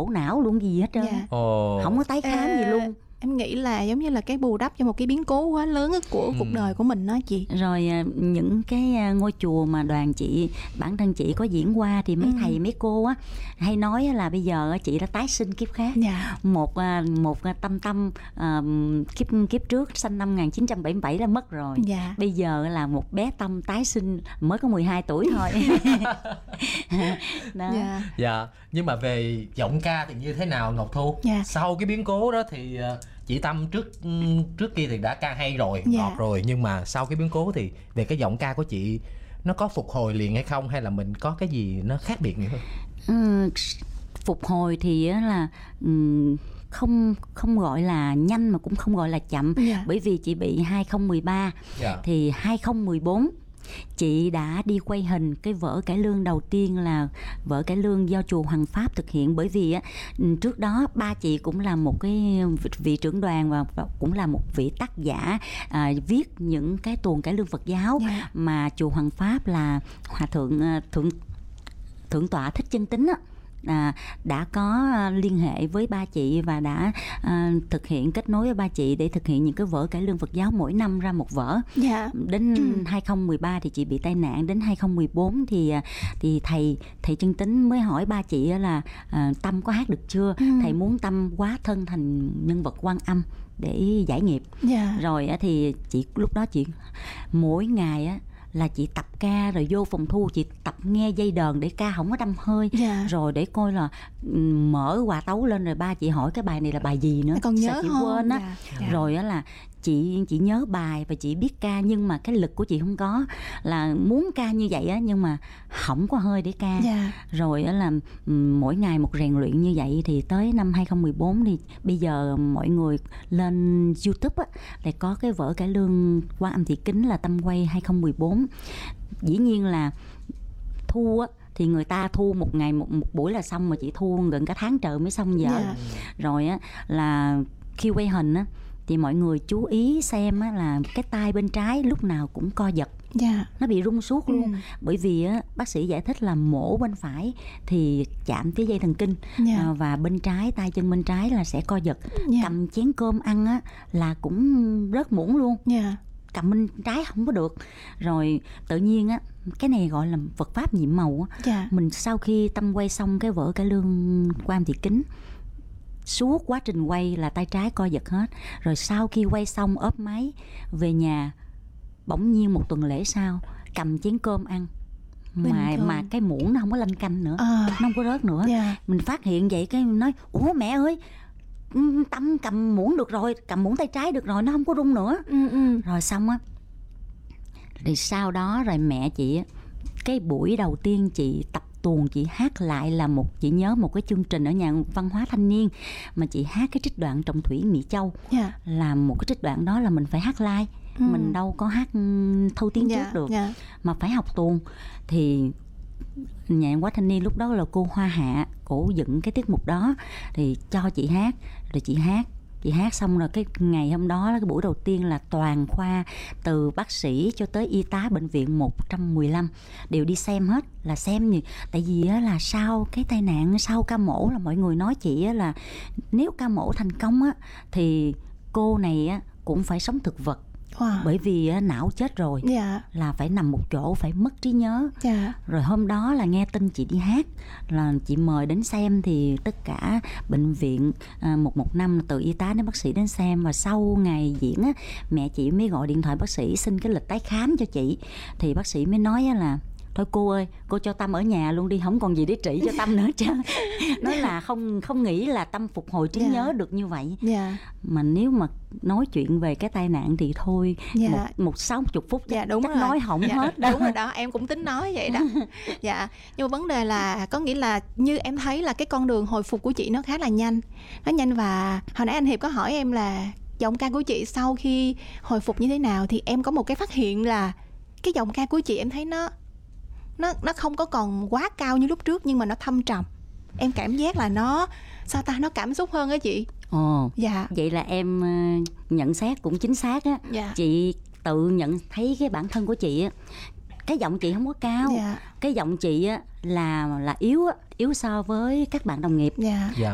sổ não luôn gì hết trơn. Dạ. Không có tái khám gì luôn. Em nghĩ là giống như là cái bù đắp cho một cái biến cố quá lớn của cuộc đời của mình đó chị. Rồi những cái ngôi chùa mà đoàn chị, bản thân chị có diễn qua thì mấy thầy mấy cô á hay nói là bây giờ chị đã tái sinh kiếp khác. Dạ. Một Tâm kiếp trước sinh năm 1977 đã mất rồi. Dạ. Bây giờ là một bé Tâm tái sinh mới có 12 tuổi thôi. Đó. Dạ. Dạ. Nhưng mà về giọng ca thì như thế nào Ngọc Thu? Dạ. Sau cái biến cố đó thì chị Tâm trước kia thì đã ca hay rồi, Dạ. ngọt rồi, nhưng mà sau cái biến cố thì về cái giọng ca của chị nó có phục hồi liền hay không, hay là mình có cái gì nó khác biệt nữa không? Phục hồi thì là không gọi là nhanh mà cũng không gọi là chậm. Dạ. Bởi vì chị bị 2013. Dạ. Thì 2014 chị đã đi quay hình cái vở cải lương đầu tiên là vở cải lương do chùa Hoàng Pháp thực hiện. Bởi vì trước đó ba chị cũng là một cái vị trưởng đoàn và cũng là một vị tác giả viết những cái tuồng cải lương Phật giáo. Yeah. Mà chùa Hoàng Pháp là Hòa thượng tọa Thích Chân Tín đã có liên hệ với ba chị và đã thực hiện kết nối với ba chị để thực hiện những cái vở cải lương Phật giáo mỗi năm ra một vở. Dạ. Đến 2013 thì chị bị tai nạn, đến 2014 thì thầy Chân Tín mới hỏi ba chị là Tâm có hát được chưa? Thầy muốn Tâm hóa thân thành nhân vật Quan Âm để giải nghiệp. Dạ. Rồi thì chị lúc đó chị mỗi ngày là chị tập ca, rồi vô phòng thu chị tập nghe dây đờn để ca không có đâm hơi. Dạ. Rồi để coi là mở hòa tấu lên, rồi ba chị hỏi cái bài này là bài gì nữa, còn nhớ sao chị không? quên á. Dạ. Rồi là chị nhớ bài và chị biết ca, nhưng mà cái lực của chị không có, là muốn ca như vậy á nhưng mà không có hơi để ca. Dạ. Rồi là mỗi ngày một rèn luyện như vậy thì tới năm 2014 thì bây giờ mọi người lên YouTube á để có cái vở cải lương Quan Âm Thị Kính là Tâm quay 2014. Dĩ nhiên là thu á thì người ta thu một ngày một buổi là xong, mà chị thu gần cả tháng trời mới xong giờ. Yeah. Rồi á là khi quay hình á thì mọi người chú ý xem á là cái tay bên trái lúc nào cũng co giật. Dạ. Nó bị rung suốt luôn. Bởi vì á, bác sĩ giải thích là mổ bên phải thì chạm tới dây thần kinh. Dạ. Và bên trái, tay chân bên trái là sẽ co giật. Dạ. Cầm chén cơm ăn á là cũng rớt muỗng luôn. Dạ. Cầm bên trái không có được. Rồi tự nhiên á, cái này gọi là Phật pháp nhiệm màu á. Dạ. Mình sau khi Tâm quay xong cái vở cải lương Quan Âm Thị Kính, suốt quá trình quay là tay trái co giật hết. Rồi sau khi quay xong ốp máy về nhà, bỗng nhiên một tuần lễ sau cầm chén cơm ăn mà cái muỗng nó không có lanh canh nữa, nó không có rớt nữa. Yeah. Mình phát hiện vậy cái nói ủa mẹ ơi, Tâm cầm muỗng được rồi, cầm muỗng tay trái được rồi, nó không có rung nữa. Rồi xong á, thì sau đó rồi mẹ chị á, cái buổi đầu tiên chị tập tuồng chị hát lại là chị nhớ một cái chương trình ở nhà văn hóa thanh niên mà chị hát cái trích đoạn Trọng Thủy Mỹ Châu. Yeah. Là một cái trích đoạn đó là mình phải hát live. Mình đâu có hát thâu tiếng trước được. Mà phải học tuồng. Thì nhà văn hóa thanh niên lúc đó là cô Hoa Hạ, cổ dựng cái tiết mục đó thì cho chị hát. Rồi chị hát xong rồi cái ngày hôm đó, cái buổi đầu tiên là toàn khoa từ bác sĩ cho tới y tá bệnh viện 115 đều đi xem hết. Là xem gì? Tại vì á, là sau cái tai nạn, sau ca mổ là mọi người nói chị á, là nếu ca mổ thành công á, thì cô này á, cũng phải sống thực vật. Wow. Bởi vì não chết rồi. Dạ. Là phải nằm một chỗ, phải mất trí nhớ. Dạ. Rồi hôm đó là nghe tin chị đi hát, là chị mời đến xem thì tất cả bệnh viện 115 từ y tá đến bác sĩ đến xem. Và sau ngày diễn á, mẹ chị mới gọi điện thoại bác sĩ xin cái lịch tái khám cho chị. Thì bác sĩ mới nói là thôi cô ơi, cô cho Tâm ở nhà luôn đi, không còn gì để trị cho Tâm nữa chứ. Nói là không nghĩ là Tâm phục hồi trí nhớ được như vậy. Mà nếu mà nói chuyện về cái tai nạn thì thôi, một 60 phút chắc nói hỏng hết đó. Đúng rồi đó, em cũng tính nói vậy đó. Dạ. Nhưng mà vấn đề là có nghĩa là như em thấy là cái con đường hồi phục của chị nó khá là nhanh. Nó nhanh, và hồi nãy anh Hiệp có hỏi em là giọng ca của chị sau khi hồi phục như thế nào, thì em có một cái phát hiện là cái giọng ca của chị em thấy nó không có còn quá cao như lúc trước, nhưng mà nó thâm trầm. Em cảm giác là nó cảm xúc hơn á chị. Dạ. Vậy là em nhận xét cũng chính xác á. Dạ. Chị tự nhận thấy cái bản thân của chị á, cái giọng chị không có cao. Dạ. Cái giọng chị á là yếu so với các bạn đồng nghiệp. Dạ.